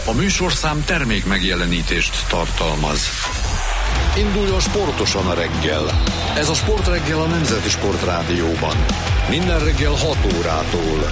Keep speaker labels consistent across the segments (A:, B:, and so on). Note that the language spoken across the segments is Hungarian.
A: A műsorszám termék megjelenítést tartalmaz. Induljon sportosan a reggel. Ez a Sportreggel a Nemzeti Sportrádióban. Minden reggel 6 órától.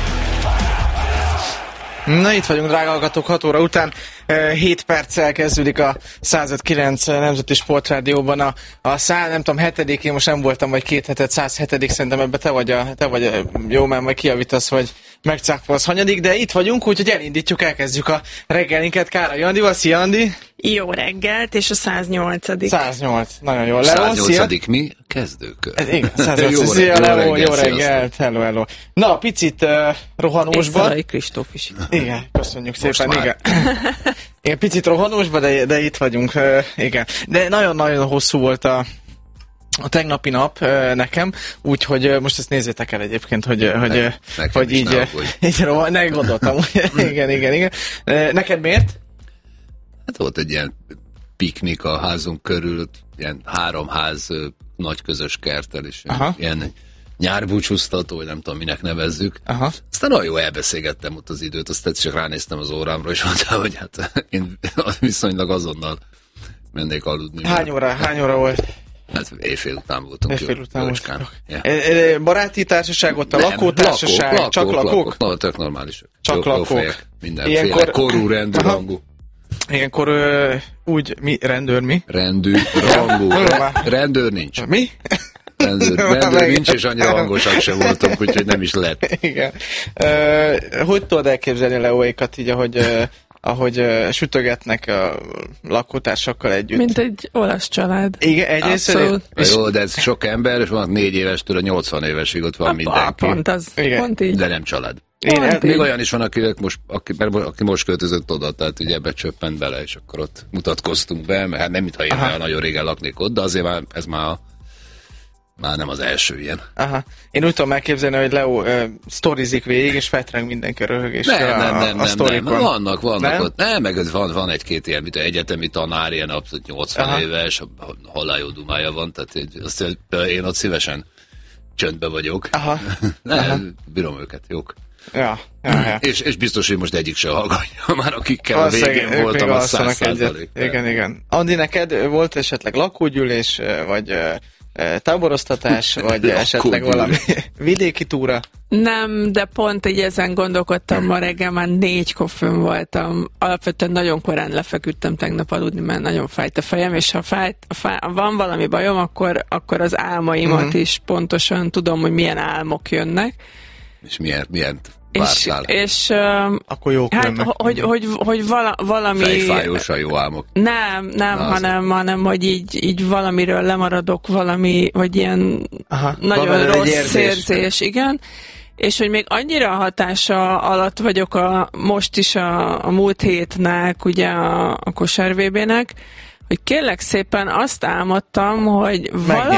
B: Na, itt vagyunk, drága hallgatók, 6 óra után. 7 perccel kezdődik a 105.9 Nemzeti Sportrádióban nem tudom, 7. Én most nem voltam, vagy 2 hetet, 107. Szerintem ebbe te vagy jó, már majd kijavítasz, vagy megcáfolsz hanyadik, de itt vagyunk, úgyhogy elindítjuk, elkezdjük a reggelinket Károly Andival. Szia, Andi!
C: Jó reggelt, és a 108.
B: 108, nagyon jó.
D: 108. mi? Kezdőkör.
B: Igen, 108. Szia, Leo, jó reggelt, hello. Na, picit rohanósba.
C: És Szalai Kristóf is.
B: Igen, köszönjük szépen, igen. Igen, picit rohanósba, de itt vagyunk, igen. De nagyon-nagyon hosszú volt a tegnapi nap nekem, úgyhogy most ezt nézzétek el egyébként, hogy így ne gondoltam. Igen. Neked miért?
D: Hát volt egy ilyen piknik a házunk körül, ilyen 3 ház nagy közös kerttel, és ilyen nyárbúcsúztató, vagy nem tudom, minek nevezzük. Aha. Aztán olyan jó elbeszélgettem ott az időt, aztán csak ránéztem az órámra, és mondtam, hogy hát én viszonylag azonnal mennék aludni.
B: Hány óra volt?
D: Hát éjfél után voltunk.
B: Éjfél után voltunk. Yeah. Baráti társaság ott, a lakótársaság? Csak lakók?
D: No, tök normálisak.
B: Csak lakók.
D: Mindenféle korú, rendű, rangú.
B: Ilyenkor mi? Rendőr mi?
D: Rangú. Rendőr nincs.
B: Mi?
D: Rendőr nincs, és annyira hangosak sem voltunk, úgyhogy nem is lett.
B: Igen. Hogy tudod elképzelni Leóékat így, ahogy sütögetnek a lakótársakkal együtt?
C: Mint egy olasz család.
B: Igen, egyrészt.
D: Jó, de ez sok ember, és van 4 évestől a 80 évesig, ott van mindenki.
C: Pont így.
D: De nem család. Még olyan is van, aki most költözött oda, tehát ugye ebbe csöppent bele, és akkor ott mutatkoztunk be, mert hát nem mintha én nagyon régen laknék ott, de azért ez már nem az első ilyen.
B: Aha. Én úgy tudom elképzelni, hogy Leo sztorizik végig, és feltreng mindenki röhögésre a sztorikon.
D: Vannak ott. Nem, meg van egy-két ilyen egyetemi tanár, ilyen abszolút 80 éves, halálljó dumája van, tehát én ott szívesen csöndbe vagyok. Bírom őket, jók.
B: Ja.
D: És biztos, hogy most egyik se hallgatja, már akikkel a végén voltam, az 100%.
B: Igen. Andi, neked volt esetleg lakógyűlés, vagy táboroztatás, vagy esetleg valami vidéki túra?
C: Nem, de pont így ezen gondolkodtam, ma reggel már 4-kor fönn voltam. Alapvetően nagyon korán lefeküdtem tegnap aludni, mert nagyon fájt a fejem, és ha van valami bajom, akkor az álmaimat is pontosan tudom, hogy milyen álmok jönnek.
D: És milyen vártál?
C: És
B: akkor jók
C: hát, hogy valami...
D: Fejfájósan jó álmok.
C: Nem, hanem hogy így valamiről lemaradok, vagy ilyen nagyon rossz érzés, igen. És hogy még annyira hatása alatt vagyok most is a múlt hétnek, ugye a kosár VB-nek, hogy kérlek szépen azt álmodtam, hogy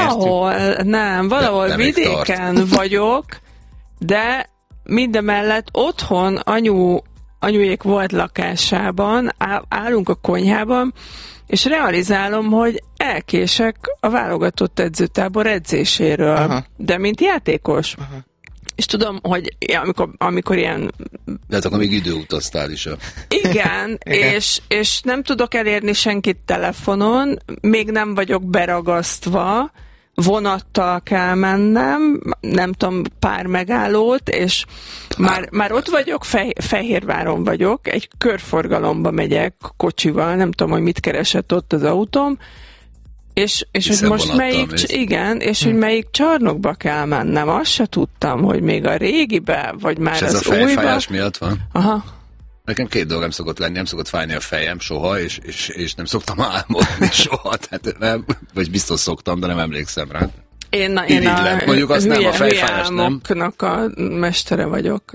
C: valahol vidéken vagyok, de mindemellett otthon anyujék volt lakásában, állunk a konyhában, és realizálom, hogy elkések a válogatott edzőtábor edzéséről, de mint játékos. És tudom, hogy amikor ilyen...
D: De hát akkor még időutaztál is.
C: Igen, és nem tudok elérni senkit telefonon, még nem vagyok beragasztva, vonattal kell mennem, nem tudom, pár megállót, és már ott vagyok, Fehérváron vagyok, egy körforgalomba megyek kocsival, nem tudom, hogy mit keresett ott az autóm, és hogy most hogy melyik csarnokba kell mennem, azt se tudtam, hogy még a régibe, vagy már
D: és
C: az
D: újba. És ez a fejfájás miatt van?
C: Aha.
D: Nekem 2 dolgom szokott lenni, nem szokott fájni a fejem soha, és nem szoktam álmodni soha, tehát nem, vagy biztos szoktam, de nem emlékszem rá.
C: Én
D: mondjuk azt nem, a fejfájás nem.
C: A mestere vagyok.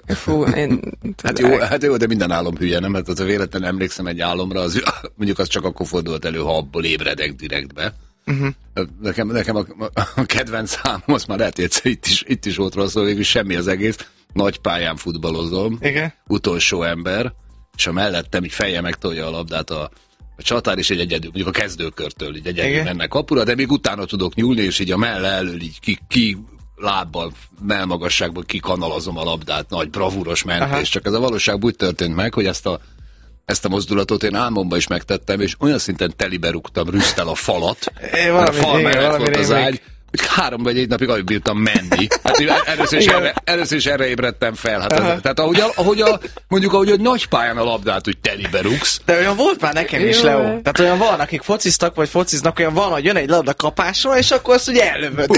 D: Hát jó, de minden álom hülye, nem? Hát az a véletlenül emlékszem egy álomra, mondjuk az csak akkor fordult elő, ha abból ébredek direktbe. Nekem a kedvenc számom, azt már lehet, hogy itt is volt rosszul, végül semmi az egész. Nagy pályán futballozom, utolsó ember, és a mellettem így fejjel megtolja a labdát a csatár, és egy egyedül, mondjuk a kezdőkörtől így egyedül mennek kapura, de még utána tudok nyúlni, és így a melle elől így ki lábbal, melmagasságból kikanalazom a labdát, nagy bravúros mentés. Csak ez a valóságban úgy történt meg, hogy ezt a ezt a mozdulatot én álmomban is megtettem, és olyan szinten telibe rúgtam rüsztel a falat, a fal mellett volt az ágy, hogy 3 vagy 1 napig alig bírtam menni. Hát először is erre ébredtem fel. Hát tehát ahogy a nagy pályán a labdát, hogy telibe rúgsz.
B: De olyan volt már nekem is, Leo. Tehát olyan van, akik fociztak, vagy fociznak, olyan van, hogy jön egy labda kapásra, és akkor azt ugye ellövöd.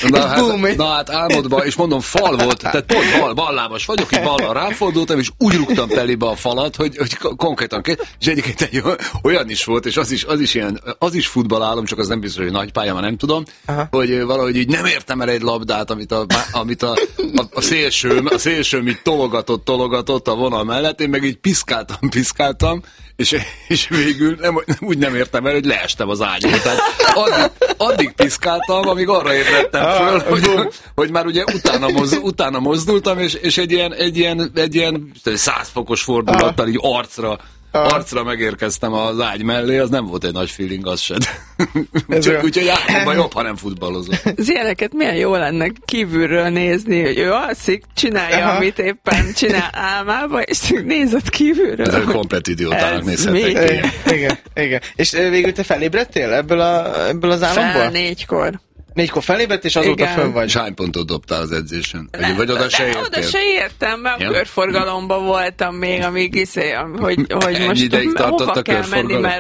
D: Na hát álmodban, és mondom, fal volt, tehát pont ballábas vagyok, így ballal ráfordultam, és úgy rúgtam telibe a falat, hogy konkrétan, és egyébként olyan is volt, és az is futballálom, csak az nem biztos, hogy nagy pálya, már nem tudom, hogy valahogy így nem értem el egy labdát, amit a szélsőm így tologatott a vonal mellett, én meg így piszkáltam, és végül úgy nem értem el, hogy leestem az ágyról. Tehát addig piszkáltam, amíg arra ébredtem föl, hogy már ugye utána mozdultam, és egy ilyen 100 fokos fordulattal így arcra megérkeztem az ágy mellé, az nem volt egy nagy feeling, az se. Úgyhogy álmomban jobb, ha nem futballozom.
C: Az ilyeneket milyen jó lenne kívülről nézni, hogy ő alszik, csinálja, amit éppen csinál álmában, és nézed kívülről.
D: Ez egy komplet idiótának nézhetek.
B: Igen. És végül te felébredtél ebből az álomból?
C: Fel 4-kor.
B: 4-kor felébredt, és azóta fönn vagy.
D: És hány pontot dobtál az edzésen? Vagy oda se értél?
C: Oda se értem, mert a körforgalomban voltam még, amíg hogy most hova kell menni, mert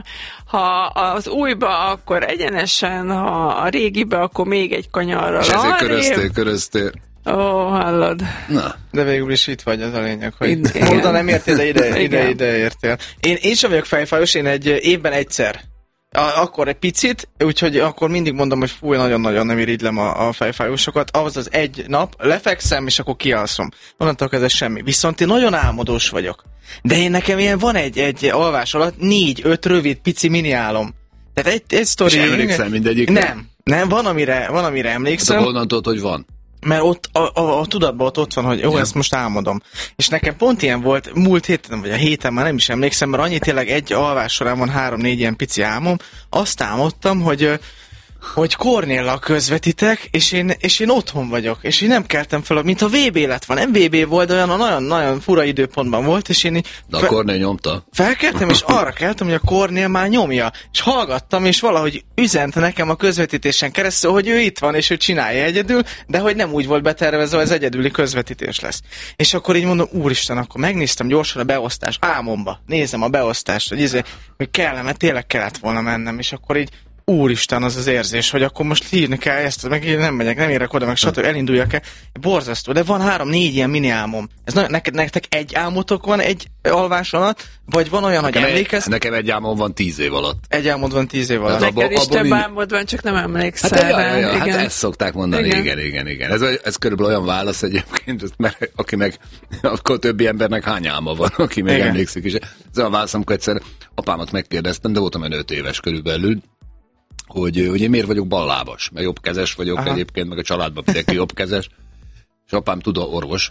C: ha az újba, akkor egyenesen, ha a régibe, akkor még egy kanyarral.
D: És ezért köröztél.
C: Ó, hallod.
D: Na.
B: De végül is itt vagy, ez a lényeg, hogy oda nem értél, de ide értél. Én sem vagyok fejfájos, én egy évben egyszer. Akkor egy picit, úgyhogy akkor mindig mondom, hogy fúj, nagyon-nagyon nem irigylem a fejfájósokat. Ahhoz az egy nap lefekszem, és akkor kialszom. Onnantól kezdve semmi. Viszont én nagyon álmodós vagyok. De én nekem ilyen van egy alvás alatt 4-5 rövid, pici mini álom. Tehát egy sztori...
D: És emlékszel mindegyikre?
B: Nem, van amire emlékszem.
D: Hát honnan tudod, hogy van?
B: Mert ott a tudatban ott van, hogy jó, ezt most álmodom. És nekem pont ilyen volt múlt héten, vagy a héten, már nem is emlékszem, mert annyi tényleg egy alvás során van 3-4 ilyen pici álmom. Azt álmodtam, hogy Kornéllal közvetítek, és én otthon vagyok, és én nem keltem fel, mint a VB lett van. Nem VB volt, de olyan nagyon-nagyon fura időpontban volt, és én
D: de a Kornél nyomta.
B: Felkeltem, és arra keltem, hogy a Kornél már nyomja. És hallgattam, és valahogy üzent nekem a közvetítésen keresztül, hogy ő itt van, és ő csinálja egyedül, de hogy nem úgy volt betervezve, hogy ez egyedüli közvetítés lesz. És akkor így mondom, úristen, akkor megnéztem gyorsan a beosztást, álmomba, nézem a beosztást, hogy kellene, mert tényleg kellett volna mennem, és akkor így úristen, az érzés, hogy akkor most hívni kell ezt, meg nem megyek, nem érek oda, meg stb. Elinduljak-e. Borzasztó, de van 3-4 ilyen mini álmom. Ez nektek egy álmotok van egy alvás alatt, vagy van olyan, hogy emlékezz?
D: Nekem egy álmom van 10 év alatt.
B: Egy álmod van 10 év alatt.
C: Neked is több álmod van, csak nem emlékszel rá.
D: Hát ezt szokták mondani, igen. Ez körülbelül olyan válasz egyébként, mert aki meg, akkor többi embernek hány álma van, aki még emlékszik is. Ez olyan válasz, amikor egyszer apámat megkérdeztem, de voltam 5 éves körülbelül, hogy én miért vagyok ballábas, mert jobbkezes vagyok egyébként, meg a családban mindenki jobbkezes, és apám orvos,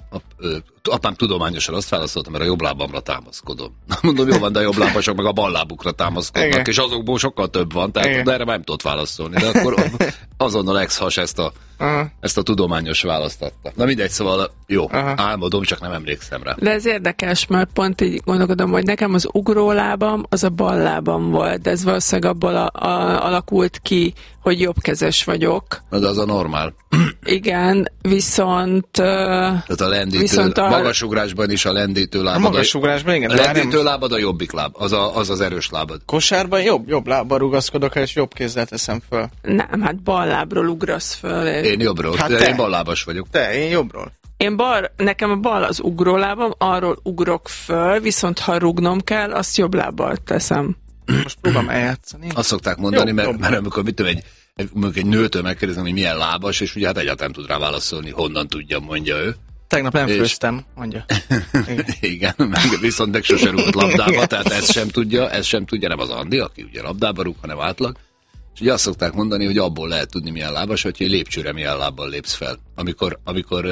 D: apám tudományosan azt válaszolta, mert a jobb lábamra támaszkodom. Mondom, jó van, de a jobb lábasok meg a bal lábukra támaszkodnak, és azokból sokkal több van, tehát de erre már nem tudott válaszolni. De akkor azonnal ex-has ezt a tudományos választ adta. Na mindegy, szóval jó, álmodom, csak nem emlékszem rá.
C: De ez érdekes, mert pont így gondolkodom, hogy nekem az ugrólábam, az a bal lábam volt, de ez valószínűleg abból alakult ki, hogy jobbkezes vagyok.
D: De az a normál.
C: Igen, viszont...
D: Tehát a lendítő, magasugrásban is a lendítő lábad.
B: A magasugrásban, igen.
D: A lendítő lábad a jobbik láb, az erős lábad.
B: Kosárban jobb lábbal rugaszkodok el, és jobb kézzel teszem föl.
C: Nem, hát bal lábról ugrasz föl.
D: Én jobbról, hát de én ballábas vagyok.
B: Én jobbról.
C: Nekem a bal az ugrólábam, arról ugrok föl, viszont ha rugnom kell, azt jobb lábbal teszem.
B: Most próbálom eljátszani.
D: Azt szokták mondani, mert amikor egy nőtől megkérdezem, hogy milyen lábas, és ugye hát egyáltalán nem tud rá válaszolni, honnan tudja, mondja ő.
B: Tegnap nem főztem, mondja.
D: Igen, viszont meg sose rúgott labdába, tehát ezt sem tudja, nem az Andi, aki ugye labdába rúg, hanem átlag. És ugye azt szokták mondani, hogy abból lehet tudni, milyen lábas, hogy egy lépcsőre milyen lábbal lépsz fel. Amikor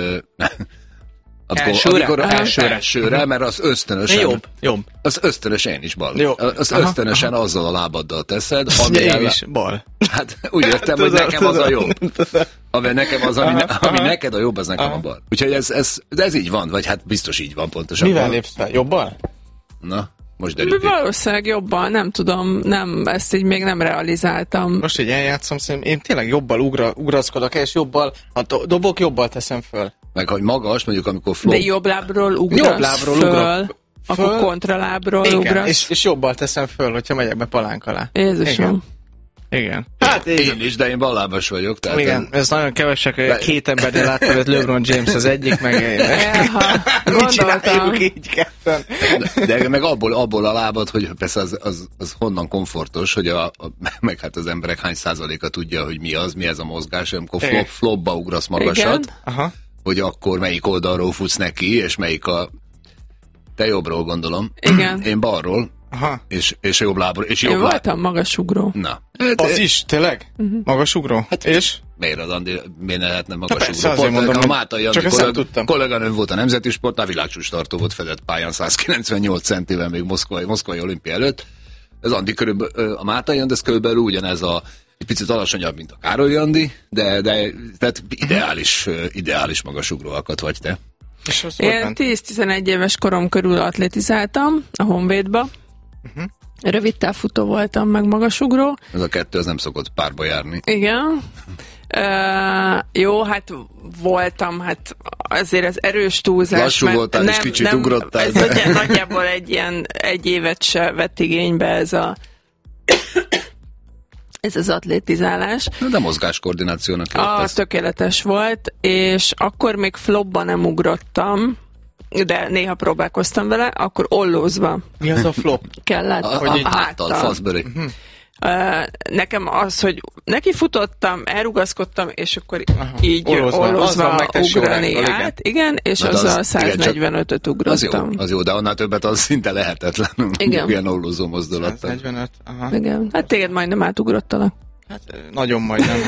D: elsőre, mert az ösztönösen... Jobb. Az ösztönösen én is bal. Az ösztönösen azzal a lábaddal teszed.
B: Én is bal.
D: Hát úgy értem, hogy nekem az a jobb. Ami neked a jobb, az nekem a bal. Úgyhogy ez így van, vagy hát biztos így van pontosan.
B: Mivel lépsz fel? Jobbal?
D: Na. Most derült.
C: Valószínűleg jobban, nem tudom, ezt így még nem realizáltam.
B: Most így eljátszom, szerintem én tényleg jobbal ugraszkodok, és jobbal, ha dobok, jobbal teszem föl.
D: Meg hogy magas, mondjuk amikor flop...
C: De jobb lábról ugrasz föl, akkor kontralábról ugrasz.
B: És jobbal teszem föl, hogyha megyek be palánk alá.
C: Jézusom.
B: Igen.
D: Hát én is, de én ballábas vagyok. Tehát
B: igen, ez nagyon kevesek, két embernél láttam, hogy LeBron James az egyik, meg
C: gondoltam.
B: Csináljuk így ketten.
D: De meg abból a lábad, hogy persze az honnan komfortos, hogy meg hát az emberek hány százaléka tudja, hogy mi ez a mozgás, amikor flopba ugrasz magasat, hogy akkor melyik oldalról futsz neki, és melyik te jobbról gondolom.
C: Igen.
D: Én balról.
B: Aha.
D: És jobb lábról.
C: Én voltam magasugró.
D: Na.
B: Az is, tényleg? Magasugró? Hát, és?
D: Miért az Andi, miért ne lehetne magasugró?
B: Azért mondom,
D: a Mátai Andi
B: kolléganőm
D: volt a nemzeti sportnál, világcsúcs tartó volt, fedett pályán 198 centivel még Moszkvai olimpia előtt. Ez Andi körülbelül, a Mátai Andi, ez körülbelül ugyanez egy picit alacsonyabb, mint a Károly Andi, de tehát ideális magasugró alkat vagy te.
C: Én 10-11 éves korom körül atlétizáltam a Honvédba. Rövid távfutó voltam, meg magasugró.
D: Ez a kettő, az nem szokott párba járni.
C: Igen. Jó, hát voltam, hát azért az erős túlzás.
D: Lassú voltál, és kicsit ugrottál.
C: Ez nagyjából egy évet se vett igénybe ez az atlétizálás.
D: De mozgáskoordinációnak
C: tökéletes volt, és akkor még flopba nem ugrottam, de néha próbálkoztam vele, akkor ollózva.
B: Mi az a flop?
C: Kellett.
D: A háttal, faszböri.
C: Nekem az, hogy neki futottam, elrugaszkodtam, és akkor így ollózva ugrani át. Igen, és azzal 145-öt ugrottam.
D: Az jó, de annál többet az szinte lehetetlen.
C: Igen.
D: Ilyen ollózó mozdulat.
B: 145,
C: Igen, hát téged majdnem átugrottalak.
B: Hát nagyon majdnem,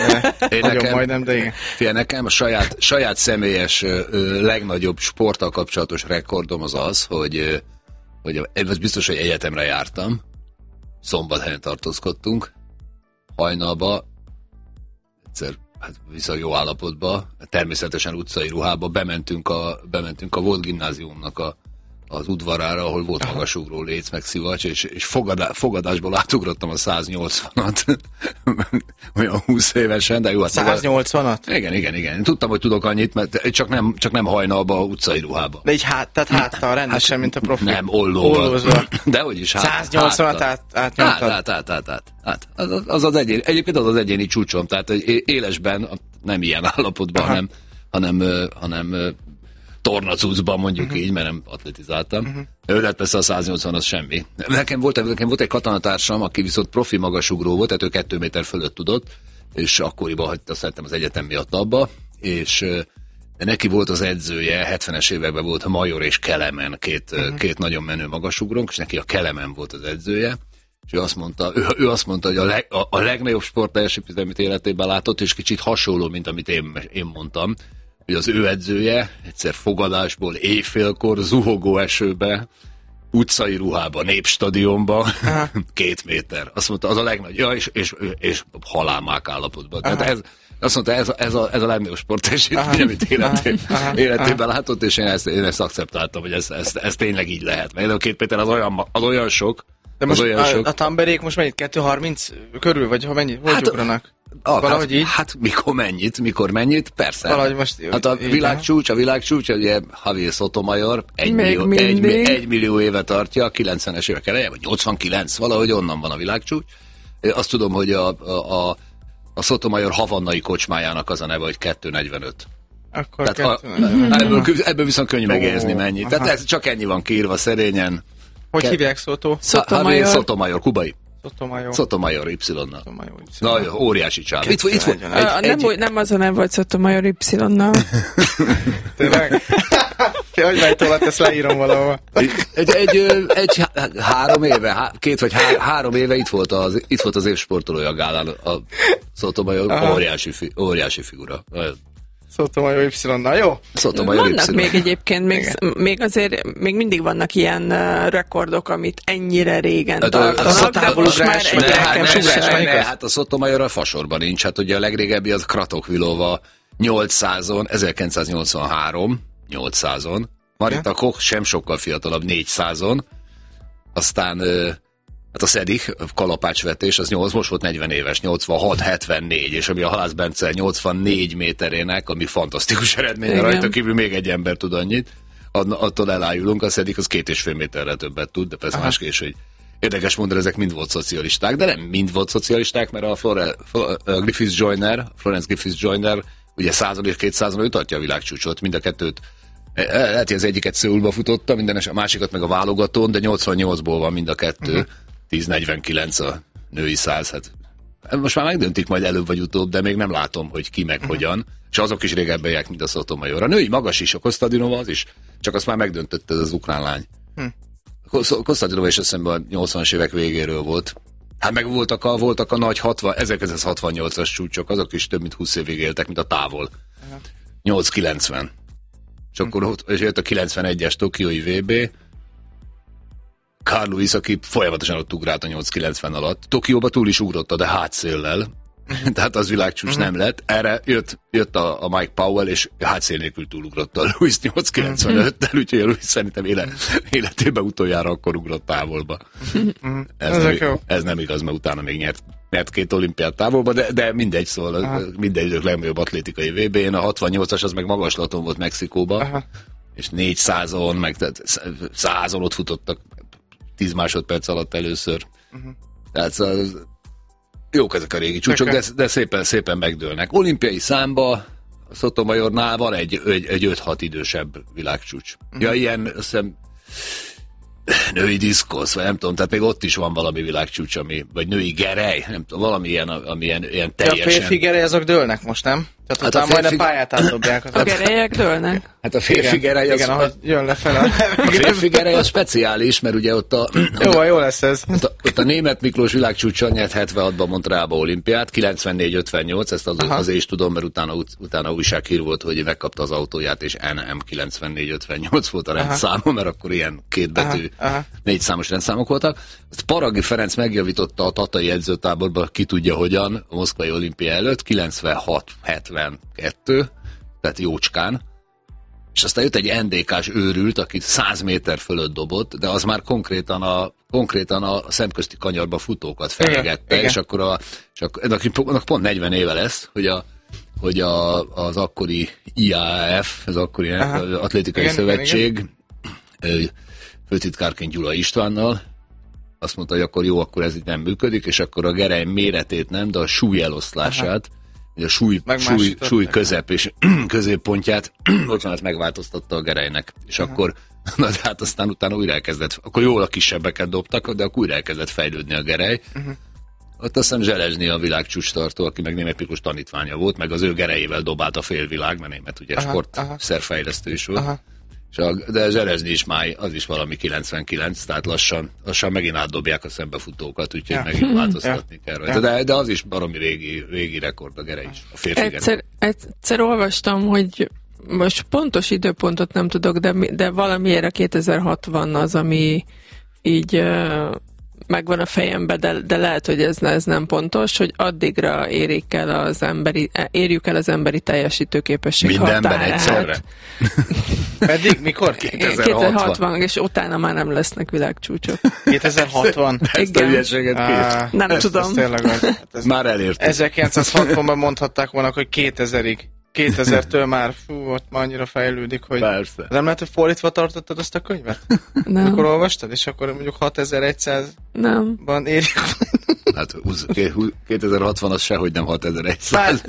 B: de igen.
D: Figyelj, nekem a saját személyes legnagyobb sporttal kapcsolatos rekordom az, hogy ez biztos, hogy egyetemre jártam. Szombathelyen tartózkodtunk, hajnalba, egyszer viszont jó állapotba, természetesen utcai ruhába, bementünk a volt gimnáziumnak az udvarára, ahol volt magasugró léc, meg szivacs, és fogadásból átugrottam a 180-at, olyan 20 évesen, de jó.
B: 180-at?
D: Igen. Tudtam, hogy tudok annyit, mert csak nem hajnalba, utcai ruhába.
B: De így tehát háttal rendesen, mint a profi.
D: Nem, ollózva. De hogy is
B: 180-at átnyomtad?
D: Az egyéni, egyébként az egyéni csúcsom, tehát élesben nem ilyen állapotban, hanem tornacucban mondjuk így, mert nem atletizáltam. De persze a 180 az semmi. Nekem volt egy katonatársam, aki viszont profi magasugró volt, tehát ő 2 méter fölött tudott, és akkoriban hagyta szerintem az egyetem miatt abba, és de neki volt az edzője, 70-es években volt Major és Kelemen, két nagyon menő magasugrónk, és neki a Kelemen volt az edzője, és ő azt mondta, hogy a legnagyobb sportteljesítményt, amit életében látott, és kicsit hasonló, mint amit én mondtam, hogy az ő edzője egyszer fogadásból éjfélkor zuhogó esőbe, utcai ruhába, Népstadionba, 2 méter. Azt mondta, az a legnagyobb, és halálmák állapotban. Tehát azt mondta, ez a legnagyobb sportteljesítmény, amit életében látott, és én ezt akceptáltam, hogy ez tényleg így lehet. Mert a 2 méter az olyan sok.
B: De most a Tamberék most mennyit? 2.30 körül, vagy hogy ugranak? Valahogy így?
D: Hát mikor mennyit, persze.
B: Valahogy most...
D: Hát a világcsúcs, ugye Javier Sotomayor 1 millió éve tartja, 90-es évek eleje, vagy 89, valahogy onnan van a világcsúcs. Azt tudom, hogy a Sotomayor havannai kocsmájának az a neve, hogy 2.45.
B: Akkor
D: ebből viszont könnyű megérzni mennyit. Tehát ez csak ennyi van kiírva szerényen.
B: Hogy hívják
C: Sotomayor?
D: Sotomayor, kubai. Sotomayor Y-nal. Na, óriási csáv. Itt volt.
C: Nem az a nem volt Sotomayor Y-nal.
B: Tényleg? Hogy lejtolak, ezt leírom valahol.
D: Egy 3 éve, 2 vagy 3 éve itt volt az évsportolója a gálán, a Sotomayor, óriási figura.
B: Sotomayor Y-nal, jó?
C: Vannak még egyébként, még azért, még mindig vannak ilyen rekordok, amit ennyire régen tartanak, de most már egyre
D: hát a Sotomayor a fasorban nincs, hát ugye a legrégebbi az Kratokvilova 800-on, 1983, 800-on, Marita Koch sem sokkal fiatalabb, 400-on, aztán hát a Szedik, kalapácsvetés, az most volt 40 éves, 86-74, és ami a Halász Bence 84 méterének, ami fantasztikus eredmény, rajta kívül még egy ember tud annyit, attól elájulunk, a Szedik az 2,5 méterre többet tud, de persze más kés, hogy érdekes mondani, ezek mind volt szocialisták, de nem mind volt szocialisták, mert a Florence Griffiths Joyner ugye 100 és 200 ő tartja a világcsúcsot, mind a kettőt. Lehet, hogy az egyiket Szöulba futotta, a másikat meg a válogatón, de 88-ból van mind a kettő. 10:49 a női 100. Hát most már megdöntik majd előbb vagy utóbb, de még nem látom, hogy ki meg hogyan. És azok is régebben jelek, mint a Sotomayor. A női magas is, a Kostadinova az is, csak azt már megdöntötte ez az ukrán lány. Kostadinova is eszemben a 80-as évek végéről volt. Hát meg voltak a nagy 1968-as csúcsok, azok is több mint 20 évig éltek, mint a távol. 8-90. És akkor jött a 91-es Tokiói VB, Carl Lewis, aki folyamatosan ott ugrált a 8-90 alatt. Tokióba túl is ugrotta, de hátszéllel. Tehát az világcsúcs nem lett. Erre jött a Mike Powell, és hátszél nélkül túlugrotta a Lewis 8-95-tel, úgyhogy a Lewis szerintem életében utoljára akkor ugrott távolba. Ez nem igaz, mert utána még nyert 2 olimpiát távolba, de mindegy, szóval mindegy legnagyobb atlétikai VB-n. A 68-as az meg magaslaton volt Mexikóba, és 400-on, meg 100-on ott futottak 10 másodperc alatt először. Tehát jók ezek a régi csúcsok, de szépen megdőlnek. Olimpiai számba a Sotomayornál van egy 5-6 idősebb világcsúcs. Ja, ilyen, azt hiszem, női diszkosz, vagy nem tudom, tehát még ott is van valami világcsúcs, vagy női gerej, nem tudom, valami ilyen, ami ilyen teljesen...
B: A férfi gerej, azok dőlnek most, nem? Tehát utána majdnem pályát átdobják.
C: A gerelyek dőlnek?
D: Hát a férfi gerej az...
B: Igen, ahogy jön lefelé.
D: A férfi gerej az speciális, mert ugye ott
B: jó lesz ez.
D: Ott a német Miklós világcsúcson nyert 76-ban Montrealba olimpiát, 94-58, ezt azért is tudom, mert utána újsághír volt, hogy megkapta az autóját, és NM 94-58 volt a rendszáma, mert akkor ilyen kétbetű, 4 számos rendszámok voltak. Ezt Paragi Ferenc megjavította a tatai edzőtáborban, ki tudja hogyan, a moszkvai olimpia előtt, 96-72, tehát jócskán. És aztán jött egy NDK-s őrült, aki 100 méter fölött dobott, de az már konkrétan a szemközti kanyarba futókat felegette, és akkor annak pont 40 éve lesz, hogy az akkori IAF, az akkori atlétikai szövetség, főtitkárként Gyula Istvánnal, azt mondta, hogy akkor ez így nem működik, és akkor a gerej méretét nem, de a súly eloszlását, a súly közep és középpontját megváltoztatta a gerejnek. És akkor, hát aztán utána újra elkezdett, akkor jól a kisebbeket dobtak, de akkor újra elkezdett fejlődni a gerej. Ott azt hiszem Zselezsnyi a világcsúcstartó, aki meg Németh Miklós tanítványa volt, meg az ő gerejével dobált a félvilág, mert Németh ugye sportszerfejlesztő is volt. De Zselezsnyi is az is valami 99, tehát lassan megint átdobják a szembefutókat, úgyhogy megint változtatni kell rajta. De az is baromi régi rekord a gerej is. A férfi
C: egyszer olvastam, hogy most pontos időpontot nem tudok, de valamiért a 2060 az, ami így megvan a fejemben, de lehet, hogy ez nem pontos, hogy addigra érjük el az emberi teljesítőképesség határát.
D: Mindenben egyszerre?
B: Pedig mikor?
C: 2060, és utána már nem lesznek világcsúcsok.
B: 2060?
D: Ezt a hülyeséget
C: nem tudom.
D: Már elért.
B: 1960-ban mondhatták volna, hogy 2000-ig. 2000-től már, ott már annyira fejlődik, hogy...
D: Persze.
B: Nem lehet, hogy fordítva tartottad azt a könyvet?
C: Nem.
B: Akkor olvastad, és akkor mondjuk 6100-ban érjük.
D: Hát 2060 az sehogy nem 6100.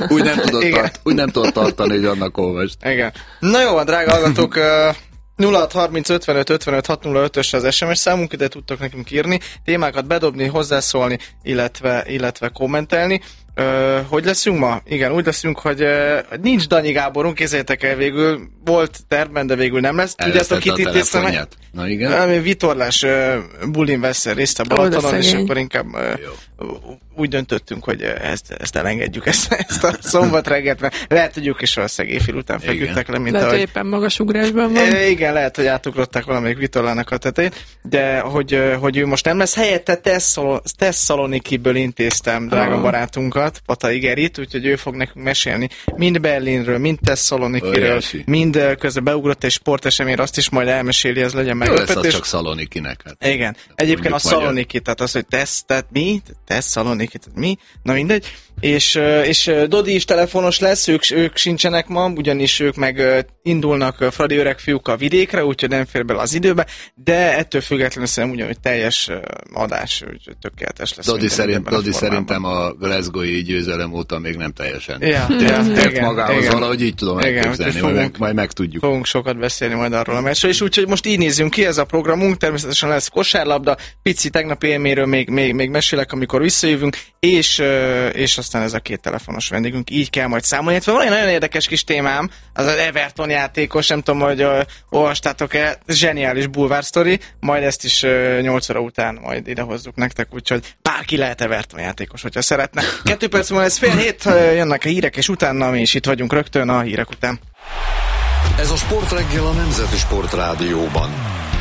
D: Úgy nem tudott tartani, hogy annak olvast.
B: Igen. Na jó, drága hallgatók, 0630 55 55 605-ös az SMS számunk, ide tudtok nekünk írni, témákat bedobni, hozzászólni, illetve kommentelni. Hogy leszünk ma? Igen, úgy leszünk, hogy nincs Danyi Gáborunk, kézzétek el, végül volt tervben, de végül nem lesz. Tudjátok, kit intéztem?
D: Na igen.
B: Vitorlás bulin vesz részt a Balatonon, és akkor inkább úgy döntöttünk, hogy ezt elengedjük, ezt a szombat reggelt, mert lehet, hogy ők is valószínűleg éjfél után feküdtek le, mint
C: lehet, hogy éppen magasugrásban van.
B: Igen, lehet, hogy átugrották valamelyik vitorlának a tetején, de hogy ő most nem lesz, helyette Tesszalonikiből intéztem, drága barátunkat. barátunkat, Patai Gerit, úgyhogy ő fog nekünk mesélni mind Berlinről, mind Tesszalonikiről, mind közben beugrott egy sporteseményre, azt is majd elmeséli, ez legyen meglepetés.
D: Lesz az csak Szalonikinek. Hát.
B: Igen. Egyébként a Szaloniki, tehát az, hogy tehát mi? Tesszaloniki, tehát mi? Na mindegy. És Dodi is telefonos lesz, ők sincsenek ma, ugyanis ők meg indulnak Fradi öreg fiúk a vidékre, úgyhogy nem fér bele az időbe, de ettől függetlenül szerintem ugyanúgy teljes adás, úgyhogy tökéletes lesz.
D: Dodi szerintem a Glasgow-i győzelem óta még nem teljesen
B: igen,
D: magához,
B: igen,
D: valahogy így tudom elképzelni, majd megtudjuk.
B: Fogunk sokat beszélni majd arról a meccsről, és úgyhogy most így nézzünk ki, ez a programunk, természetesen lesz kosárlabda, pici tegnapi élményről még mesélek, amikor visszajövünk, és aztán ez a két telefonos vendégünk, így kell majd számolni. Illetve van egy nagyon érdekes kis témám, az Everton játékos, nem tudom, hogy olvastátok-e, zseniális bulvár sztori, majd ezt is 8 óra után majd idehozzuk nektek, úgyhogy bárki lehet Everton játékos, hogyha szeretne. 2 perc múlva ez 6:30, jönnek a hírek, és utána mi is itt vagyunk rögtön a hírek után.
A: Ez a Sportreggel a Nemzeti Sport Rádióban.